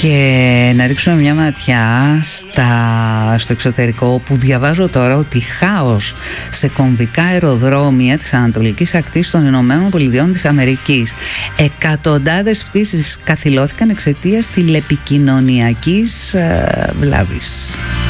Και να ρίξουμε μια ματιά στο εξωτερικό, που διαβάζω τώρα ότι χάος σε κομβικά αεροδρόμια της Ανατολικής Ακτής των Ηνωμένων Πολιτειών της Αμερικής. Εκατοντάδες πτήσεις καθυλώθηκαν εξαιτίας τηλεπικοινωνιακής βλάβης.